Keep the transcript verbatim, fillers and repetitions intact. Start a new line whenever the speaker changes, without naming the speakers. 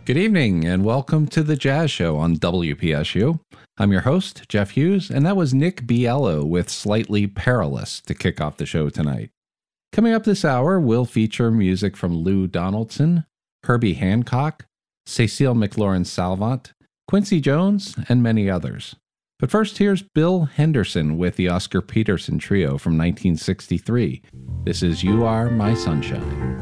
Good evening, and welcome to the Jazz Show on W P S U. I'm your host, Jeff Hughes, and that was Nick Biello with Slightly Perilous to kick off the show tonight. Coming up this hour, we'll feature music from Lou Donaldson, Herbie Hancock, Cecile McLaurin-Salvant, Quincy Jones, and many others. But first, here's Bill Henderson with the Oscar Peterson Trio from nineteen sixty-three. This is You Are My Sunshine.